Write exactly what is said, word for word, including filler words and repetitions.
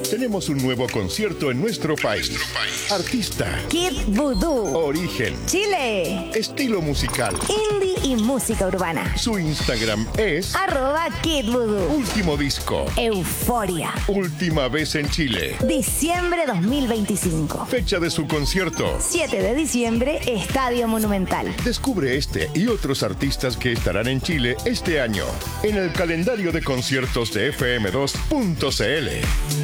Tenemos un nuevo concierto en nuestro país. Artista. Kid Voodoo. Origen. Chile. Estilo musical. Indie y música urbana. Su Instagram es Arroba Kid Voodoo. Último disco. Euforia. Última vez en Chile. Diciembre dos mil veinticinco. Fecha de su concierto. siete de diciembre, Estadio Monumental. Descubre este y otros artistas que estarán en Chile este año en el calendario de conciertos de F M dos punto C L.